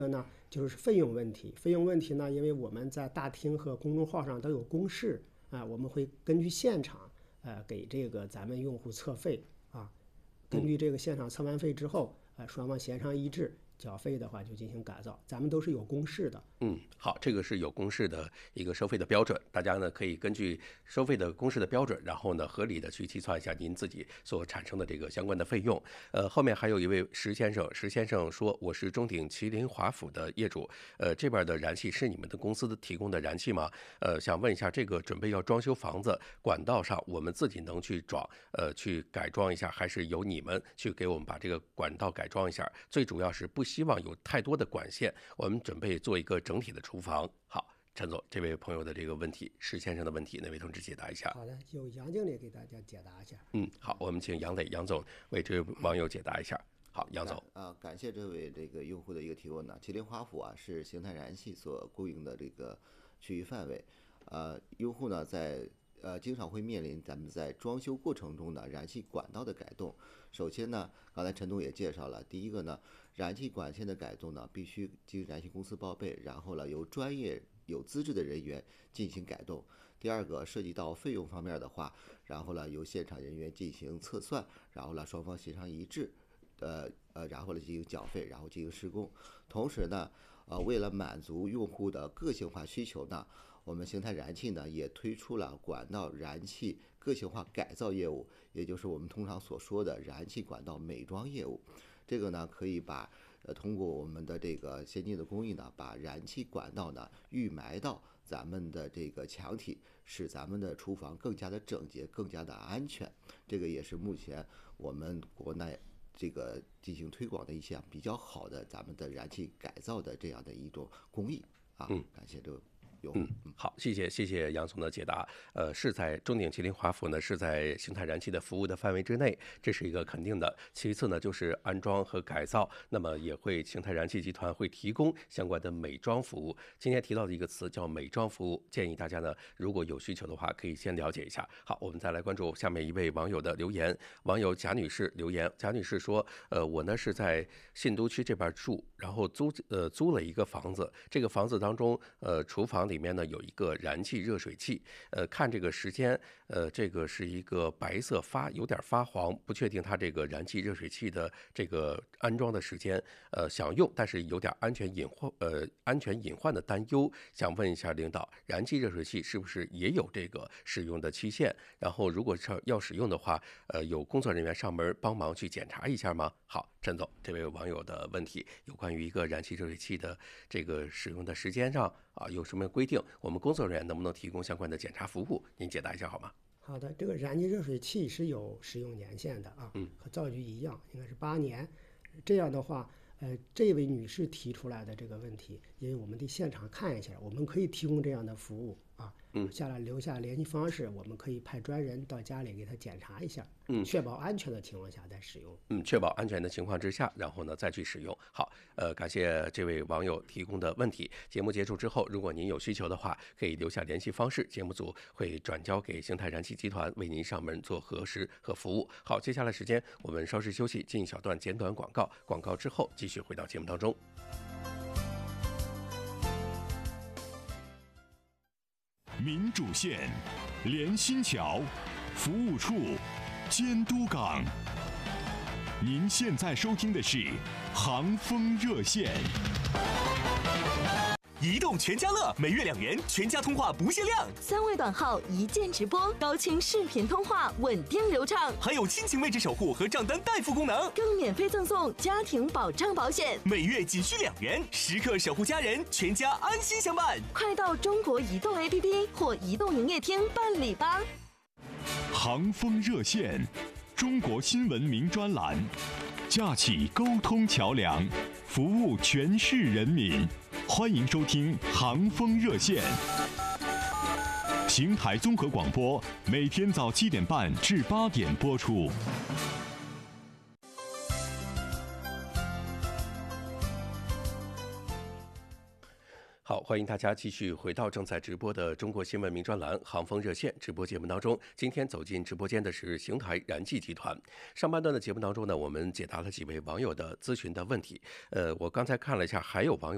呢就是费用问题。费用问题呢，因为我们在大厅和公众号上都有公示啊，我们会根据现场给这个咱们用户测费啊，根据这个现场测完费之后，双方协商一致，缴费的话就进行改造，咱们都是有公示的。 好，这个是有公示的一个收费的标准，大家呢可以根据收费的公示的标准，然后呢合理的去计算一下您自己所产生的这个相关的费用。后面还有一位石先生，石先生说，我是中鼎麒麟华府的业主，这边的燃气是你们的公司提供的燃气吗？想问一下，这个准备要装修房子，管道上我们自己能去去改装一下，还是由你们去给我们把这个管道改装一下？最主要是不希望有太多的管线，我们准备做一个整体的厨房。好，陈总，这位朋友的这个问题，石先生的问题，哪位同志解答一下？ 好的，由杨经理给大家解答一下。 好，我们请杨总为这位网友解答一下。好，杨总。 感谢这位这个用户的一个提问呢。麒麟华府是邢台燃气所供应的这个区域范围。用户呢经常会面临咱们在装修过程中呢燃气管道的改动。首先呢，刚才陈总也介绍了，第一个呢，燃气管线的改动呢必须经燃气公司报备，然后呢由专业有资质的人员进行改动。第二个，涉及到费用方面的话，然后呢由现场人员进行测算，然后呢双方协商一致，然后呢进行缴费，然后进行施工。同时呢，为了满足用户的个性化需求呢，我们邢台燃气呢也推出了管道燃气个性化改造业务，也就是我们通常所说的燃气管道美装业务。这个呢可以把通过我们的这个先进的工艺呢，把燃气管道呢预埋到咱们的这个墙体，使咱们的厨房更加的整洁，更加的安全。这个也是目前我们国内这个进行推广的一项比较好的咱们的燃气改造的这样的一种工艺啊。感谢这个。 好，谢谢杨总的解答。是在中鼎麒麟华府呢，是在邢台燃气的服务的范围之内，这是一个肯定的。其次呢，就是安装和改造，那么也会邢台燃气集团会提供相关的美装服务。今天提到的一个词叫美装服务，建议大家呢，如果有需求的话，可以先了解一下。好，我们再来关注下面一位网友的留言。网友贾女士留言，贾女士说，我呢是在信都区这边住，然后租了一个房子，这个房子当中，厨房里面呢有一个燃气热水器，看这个时间，这个是一个白色有点发黄，不确定它这个燃气热水器的这个安装的时间，想用，但是有点安全隐患的担忧，想问一下领导，燃气热水器是不是也有这个使用的期限？然后如果是要使用的话，有工作人员上门帮忙去检查一下吗？好，陈总，这位网友的问题有关于一个燃气热水器的这个使用的时间上有什么规定？我们工作人员能不能提供相关的检查服务？您解答一下好吗？ 好的，这个燃气热水器是有使用年限的啊，和灶具一样，应该是8年。这样的话，这位女士提出来的这个问题，因为我们得现场看一下，我们可以提供这样的服务啊。下来留下联系方式，我们可以派专人到家里给他检查一下，确保安全的情况下再使用。 确保安全的情况之下，然后呢再去使用。好，感谢这位网友提供的问题。节目结束之后，如果您有需求的话，可以留下联系方式，节目组会转交给邢台燃气集团为您上门做核实和服务。好，接下来时间我们稍事休息，进一小段简短广告，广告之后继续回到节目当中。 民主线、连心桥、服务处、监督岗。您现在收听的是航风热线。 移动全家乐，每月2元，全家通话不限量 ，3位短号一键直播，高清视频通话，稳定流畅， 还有亲情位置守护和账单代付功能， 更免费赠送家庭保障保险， 每月仅需2元，时刻守护家人，全家安心相伴。 快到中国移动 APP 或移动营业厅办理吧。 航风热线，中国新闻名专栏，架起沟通桥梁，服务全市人民。欢迎收听航风热线，邢台综合广播每天早7点半至8点播出。 好，欢迎大家继续回到正在直播的中国新闻名专栏航风热线直播节目当中。今天走进直播间的是邢台燃气集团。上半段的节目当中呢，我们解答了几位网友的咨询的问题。我刚才看了一下，还有网友